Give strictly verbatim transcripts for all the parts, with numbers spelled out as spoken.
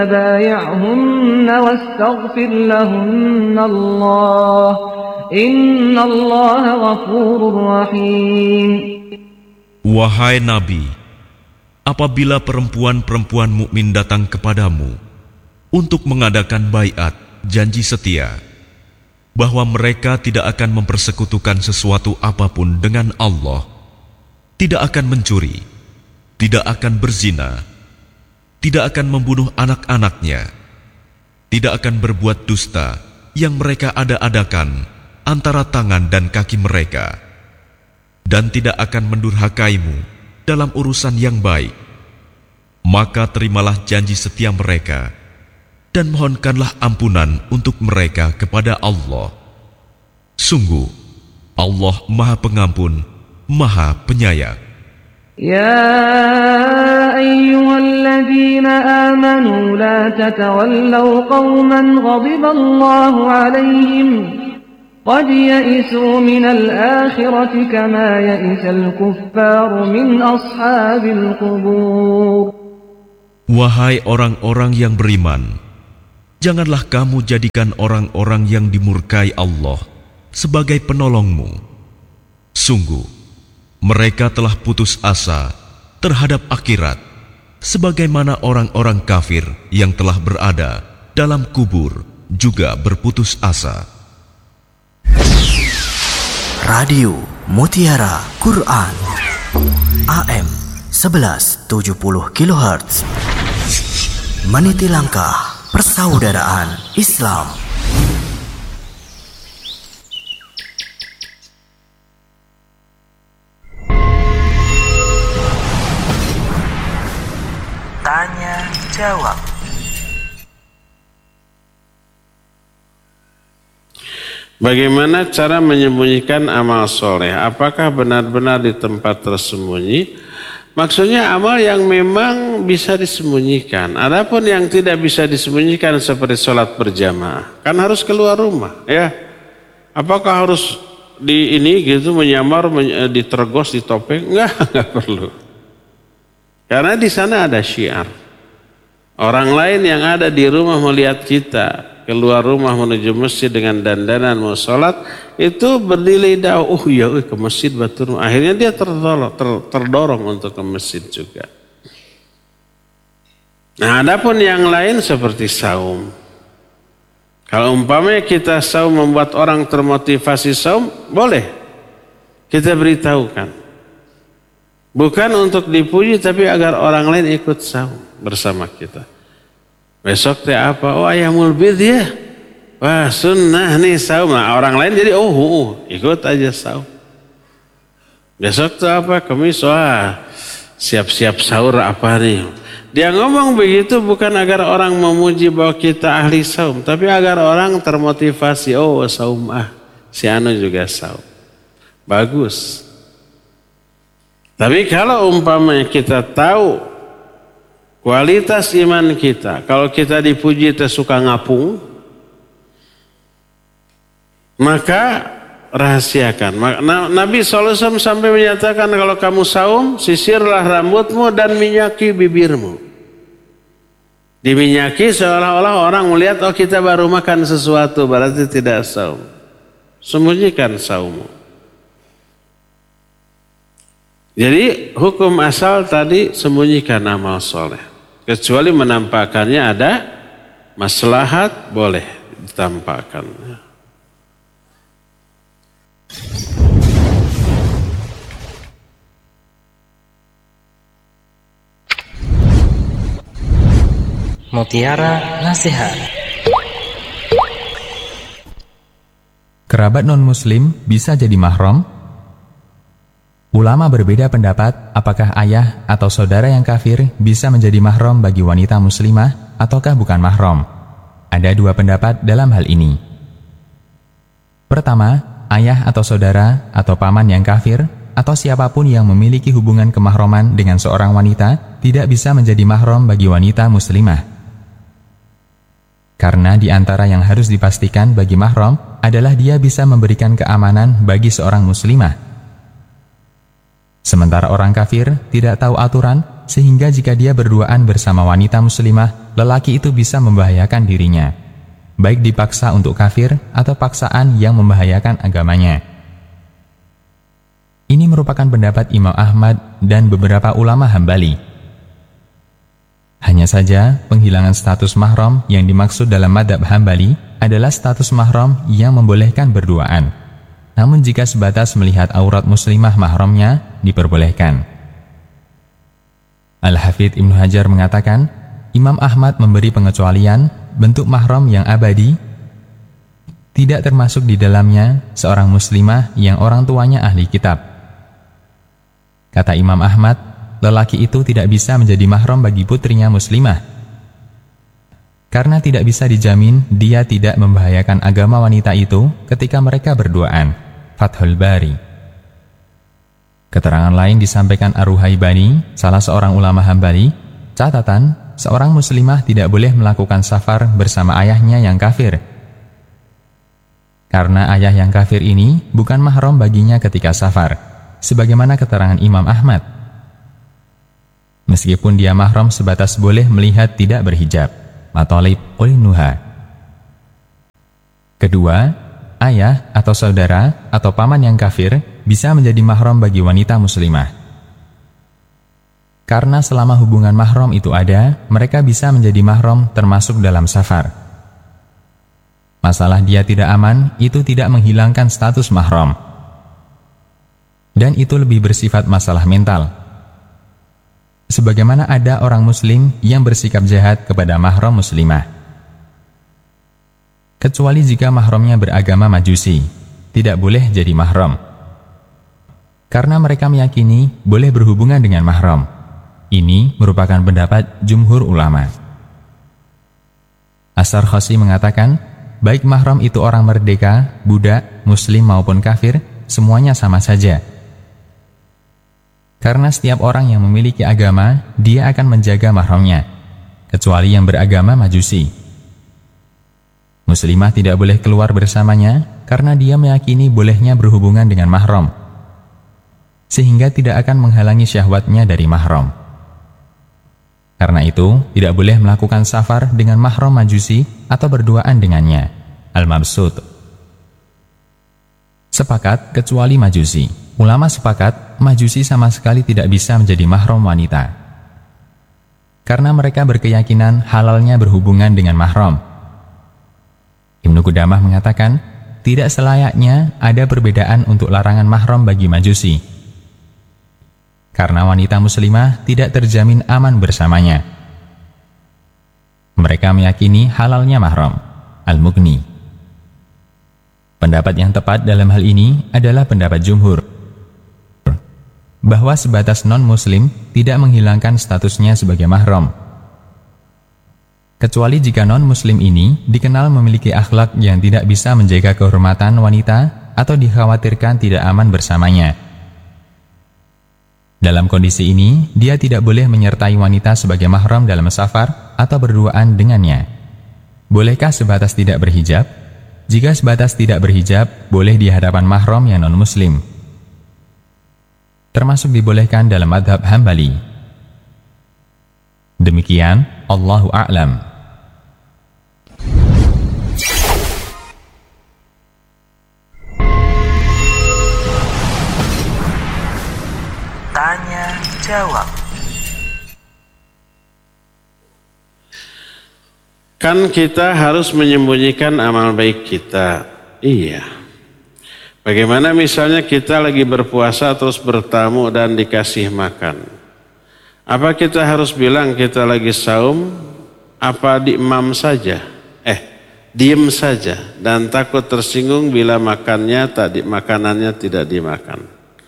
بايعهن واستغفر لهن الله إن الله غفور رحيم. Wahai Nabi, apabila perempuan-perempuan mukmin datang kepadamu untuk mengadakan baiat, janji setia, bahwa mereka tidak akan mempersekutukan sesuatu apapun dengan Allah, tidak akan mencuri, tidak akan berzina, tidak akan membunuh anak-anaknya, tidak akan berbuat dusta yang mereka ada-adakan antara tangan dan kaki mereka, dan tidak akan mendurhakaimu dalam urusan yang baik, maka terimalah janji setia mereka dan mohonkanlah ampunan untuk mereka kepada Allah. Sungguh, Allah Maha Pengampun, Maha Penyayang. Ya ayyuhalladzina amanu la tatawallaw qauman ghadiballahu alaihim qad ya'isu minal akhirati kama ya'isal kuffaru min ashabil qubur. Wahai orang-orang yang beriman, janganlah kamu jadikan orang-orang yang dimurkai Allah sebagai penolongmu. Sungguh, mereka telah putus asa terhadap akhirat, sebagaimana orang-orang kafir yang telah berada dalam kubur juga berputus asa. Radio Mutiara Quran A M sebelas tujuh puluh kilohertz, meniti langkah persaudaraan Islam. Tanya jawab. Bagaimana cara menyembunyikan amal soleh? Apakah benar-benar di tempat tersembunyi? Maksudnya amal yang memang bisa disembunyikan. Adapun yang tidak bisa disembunyikan seperti sholat berjamaah, kan harus keluar rumah, ya. Apakah harus di ini gitu menyamar, ditergos, ditopeng? Enggak, enggak perlu. Karena di sana ada syiar. Orang lain yang ada di rumah melihat kita keluar rumah menuju masjid dengan dandanan mau sholat, itu berdilai dah, oh ya ke masjid batur. Akhirnya dia terdorong, ter, terdorong untuk ke masjid juga. Nah, adapun yang lain seperti saum. Kalau umpamanya kita saum membuat orang termotivasi saum, boleh kita beritahukan. Bukan untuk dipuji, tapi agar orang lain ikut saum bersama kita. Besok teh apa? Oh ayamul bid ya. Wah sunnah nih saum. Nah, orang lain jadi oh, oh, oh ikut aja saum. Besok tuh apa? Kamis, wah siap-siap sahur apa nih. Dia ngomong begitu bukan agar orang memuji bahwa kita ahli saum, tapi agar orang termotivasi. Oh saum ah, si anu juga saum. Bagus. Tapi kalau umpamanya kita tahu kualitas iman kita, kalau kita dipuji kita suka ngapung, maka rahasiakan. Nabi shallallahu alaihi wasallam sampai menyatakan kalau kamu saum, sisirlah rambutmu dan minyaki bibirmu. Diminyaki seolah-olah orang melihat, oh kita baru makan sesuatu, berarti tidak saum. Sembunyikan saummu. Jadi hukum asal tadi sembunyikan amal soleh. Kecuali menampakkannya ada maslahat, boleh ditampakkan. Mutiara Nasihat. Kerabat non-muslim bisa jadi mahram? Ulama berbeda pendapat apakah ayah atau saudara yang kafir bisa menjadi mahram bagi wanita muslimah ataukah bukan mahram. Ada dua pendapat dalam hal ini. Pertama, ayah atau saudara atau paman yang kafir atau siapapun yang memiliki hubungan kemahraman dengan seorang wanita tidak bisa menjadi mahram bagi wanita muslimah. Karena di antara yang harus dipastikan bagi mahram adalah dia bisa memberikan keamanan bagi seorang muslimah. Sementara orang kafir tidak tahu aturan sehingga jika dia berduaan bersama wanita muslimah, lelaki itu bisa membahayakan dirinya, baik dipaksa untuk kafir atau paksaan yang membahayakan agamanya. Ini merupakan pendapat Imam Ahmad dan beberapa ulama Hambali. Hanya saja, penghilangan status mahram yang dimaksud dalam madhab Hambali adalah status mahram yang membolehkan berduaan. Namun jika sebatas melihat aurat muslimah mahramnya, diperbolehkan. Al-Hafidz Ibnu Hajar mengatakan, Imam Ahmad memberi pengecualian bentuk mahram yang abadi, tidak termasuk di dalamnya seorang muslimah yang orang tuanya ahli kitab. Kata Imam Ahmad, lelaki itu tidak bisa menjadi mahram bagi putrinya muslimah, karena tidak bisa dijamin dia tidak membahayakan agama wanita itu ketika mereka berduaan. Fathul Bari. Keterangan lain disampaikan Ar-Ruhaibani, salah seorang ulama Hambali, catatan, seorang muslimah tidak boleh melakukan safar bersama ayahnya yang kafir, karena ayah yang kafir ini bukan mahram baginya ketika safar, sebagaimana keterangan Imam Ahmad. Meskipun dia mahram sebatas boleh melihat tidak berhijab. Mathalib Ul-Nuha. Kedua, ayah atau saudara atau paman yang kafir bisa menjadi mahram bagi wanita muslimah. Karena selama hubungan mahram itu ada, mereka bisa menjadi mahram termasuk dalam safar. Masalah dia tidak aman itu tidak menghilangkan status mahram, dan itu lebih bersifat masalah mental. Sebagaimana ada orang muslim yang bersikap jahat kepada mahram muslimah. Kecuali jika mahramnya beragama Majusi, tidak boleh jadi mahram, karena mereka meyakini boleh berhubungan dengan mahram. Ini merupakan pendapat jumhur ulama. As-Sarkhasi mengatakan, baik mahram itu orang merdeka, budak, muslim maupun kafir, semuanya sama saja. Karena setiap orang yang memiliki agama, dia akan menjaga mahramnya, kecuali yang beragama Majusi. Muslimah tidak boleh keluar bersamanya, karena dia meyakini bolehnya berhubungan dengan mahram, sehingga tidak akan menghalangi syahwatnya dari mahram. Karena itu, tidak boleh melakukan safar dengan mahram Majusi atau berduaan dengannya. Al-Mabsut. Sepakat kecuali Majusi. Ulama sepakat, Majusi sama sekali tidak bisa menjadi mahram wanita, karena mereka berkeyakinan halalnya berhubungan dengan mahram. Ibnu Qudamah mengatakan, tidak selayaknya ada perbedaan untuk larangan mahram bagi Majusi, karena wanita muslimah tidak terjamin aman bersamanya. Mereka meyakini halalnya mahram. Al-Mughni. Pendapat yang tepat dalam hal ini adalah pendapat jumhur, bahwa sebatas non-muslim tidak menghilangkan statusnya sebagai mahram, kecuali jika non-muslim ini dikenal memiliki akhlak yang tidak bisa menjaga kehormatan wanita atau dikhawatirkan tidak aman bersamanya. Dalam kondisi ini, dia tidak boleh menyertai wanita sebagai mahram dalam safar atau berduaan dengannya. Bolehkah sebatas tidak berhijab? Jika sebatas tidak berhijab, boleh di hadapan mahram yang non-muslim, termasuk dibolehkan dalam madhab Hambali. Demikian, Allahu a'lam. Tanya jawab. Kan kita harus menyembunyikan amal baik kita. Iya. Bagaimana misalnya kita lagi berpuasa terus bertamu dan dikasih makan? Apa kita harus bilang kita lagi saum? Apa diemam saja? Eh, diem saja dan takut tersinggung bila makannya tadi makanannya tidak dimakan.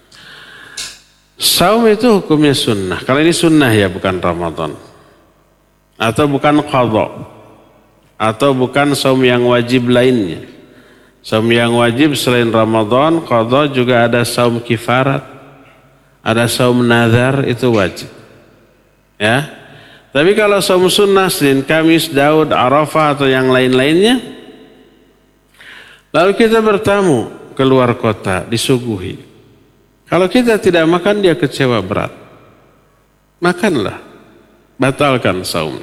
Saum itu hukumnya sunnah. Kalau ini sunnah ya, bukan Ramadan. Atau bukan qadha. Atau bukan saum yang wajib lainnya. Saum yang wajib selain Ramadan, qadha juga ada saum kifarat, ada saum nazar, itu wajib. Ya. Tapi kalau saum sunnah, Senin, Kamis, Daud, Arafah atau yang lain-lainnya, lalu kita bertamu keluar kota, disuguhi. Kalau kita tidak makan, dia kecewa berat. makanlah, batalkan saum.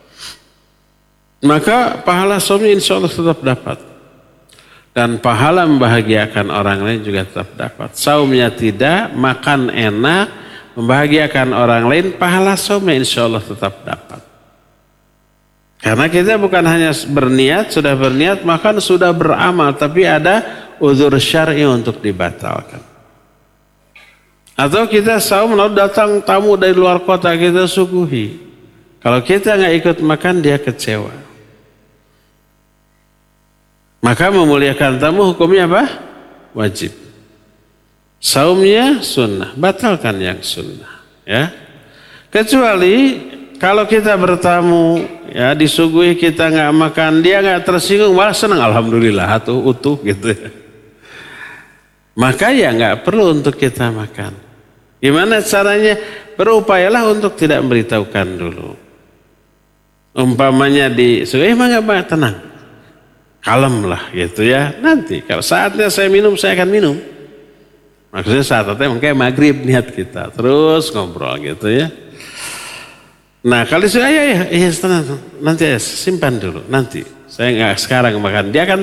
Maka pahala saumnya insya Allah tetap dapat. Dan pahala membahagiakan orang lain juga tetap dapat. Saumnya tidak, makan enak, membahagiakan orang lain, pahala saumnya insya Allah tetap dapat. Karena kita bukan hanya berniat, sudah berniat, makan sudah beramal, tapi ada uzur syar'i untuk dibatalkan. Atau kita saum lalu datang tamu dari luar kota, kita suguhi. Kalau kita nggak ikut makan, dia kecewa. Maka memuliakan tamu hukumnya apa? Wajib. Saumnya sunnah, batalkan yang sunnah. Ya. Kecuali kalau kita bertamu, ya disuguhi kita nggak makan, dia nggak tersinggung, malah senang, alhamdulillah, tuh utuh gitu. Ya. Maka ya nggak perlu untuk kita makan. Gimana caranya? Berupayalah untuk tidak memberitahukan dulu. Umpamanya disuguhi, emang nggak tenang. Kalem lah gitu ya. Nanti kalau saatnya saya minum, saya akan minum. Maksudnya saat itu kayak maghrib niat kita. Terus ngobrol gitu ya. Nah kalau saya ya, ya, ya tenang, nanti ya, simpan dulu. Nanti saya nggak sekarang makan. Dia akan